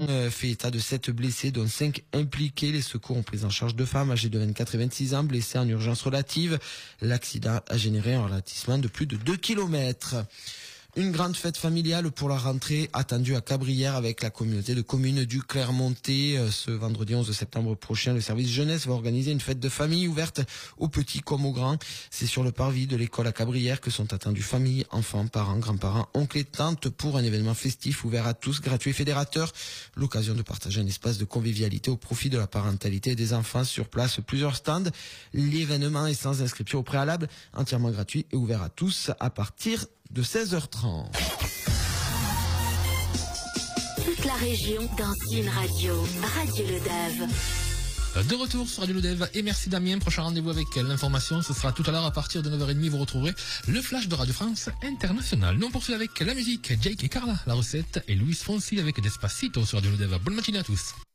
fait état de 7 blessés, dont 5 impliqués. Les secours ont pris en charge 2 femmes âgées de 24 et 26 ans, blessées en urgence relative. L'accident a généré un ralentissement de plus de 2 kilomètres. Une grande fête familiale pour la rentrée attendue à Cabrières avec la communauté de communes du Clermontais. Ce vendredi 11 septembre prochain, le service jeunesse va organiser une fête de famille ouverte aux petits comme aux grands. C'est sur le parvis de l'école à Cabrières que sont attendus familles, enfants, parents, grands-parents, oncles et tantes pour un événement festif ouvert à tous, gratuit et fédérateur. L'occasion de partager un espace de convivialité au profit de la parentalité et des enfants. Sur place, plusieurs stands. L'événement est sans inscription au préalable, entièrement gratuit et ouvert à tous à partir de 16h30. Toute la région dans une radio. Radio Le Dave. De retour sur Radio Le Dave et merci Damien. Prochain rendez-vous avec l'information, ce sera tout à l'heure à partir de 9h30. Vous retrouverez le flash de Radio France International. Nous on poursuit avec la musique. Jake et Carla, la recette, et Luis Fonsi avec Despacito sur Radio Le Dave. Bonne matinée à tous.